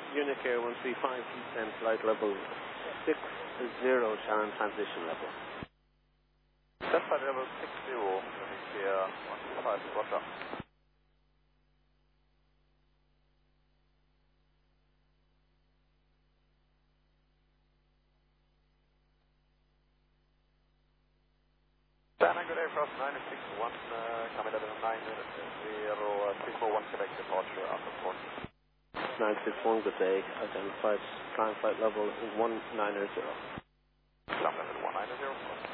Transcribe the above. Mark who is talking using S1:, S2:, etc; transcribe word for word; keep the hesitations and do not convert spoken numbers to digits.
S1: Unicare one three five, descend flight level six zero, Shannon transition level.
S2: Descent flight level six zero, Unicare one three five, roger. Shannon, good day, Frost nine six one, uh, coming at nine minutes, zero three four one, Quebec departure after port.
S1: nine six one, good day, identified climb flight level one nine zero.
S2: Climb level one nine zero.